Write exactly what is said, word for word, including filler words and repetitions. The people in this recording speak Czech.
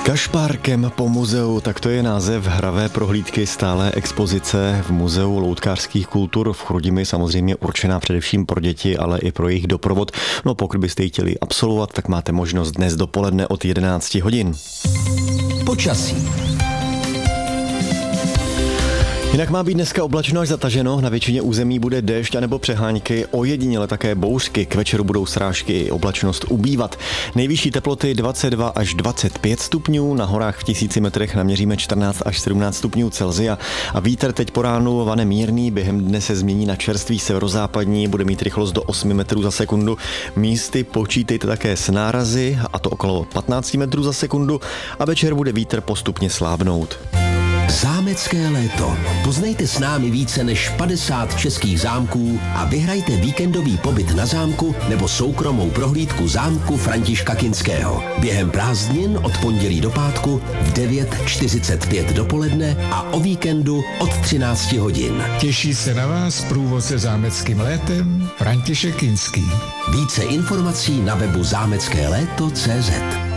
Kašpárkem po muzeu, tak to je název hravé prohlídky stálé expozice v Muzeu loutkářských kultur v Chrudimi, samozřejmě určená především pro děti, ale i pro jejich doprovod. No pokud byste ji chtěli absolvovat, tak máte možnost dnes dopoledne od jedenácti hodin. Počasí. Jinak má být dneska oblačno až zataženo, na většině území bude déšť anebo přehánky, ojediněle také bouřky, k večeru budou srážky i oblačnost ubývat. Nejvyšší teploty dvacet dva až dvacet pět stupňů, na horách v tisíci metrech naměříme čtrnáct až sedmnáct stupňů Celsia a vítr teď po ránu vane mírný, během dne se změní na čerstvý severozápadní, bude mít rychlost do osmi metrů za sekundu. Místy počítejte také s nárazy, a to okolo patnáct metrů za sekundu, a večer bude vítr postupně slábnout. Zámecké léto. Poznejte s námi více než padesát českých zámků a vyhrajte víkendový pobyt na zámku nebo soukromou prohlídku zámku Františka Kinského. Během prázdnin od pondělí do pátku v devět čtyřicet pět dopoledne a o víkendu od třináct hodin. Těší se na vás průvodce zámeckým létem František Kinský. Více informací na webu zámecké léto tečka cé zet.